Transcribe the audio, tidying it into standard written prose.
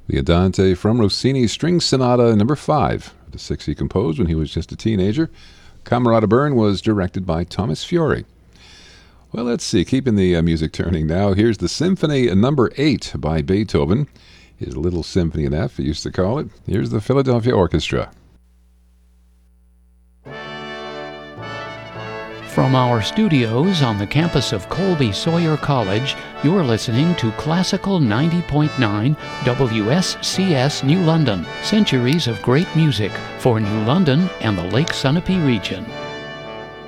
The Andante from Rossini's String Sonata Number 5, the 6 he composed when he was just a teenager. Camerata Bern was directed by Thomas Fiore. Well, let's see, keeping the music turning now. Here's the Symphony Number 8 by Beethoven. His Little Symphony in F, he used to call it. Here's the Philadelphia Orchestra. From our studios on the campus of Colby Sawyer College, you're listening to Classical 90.9 WSCS New London. Centuries of great music for New London and the Lake Sunapee region.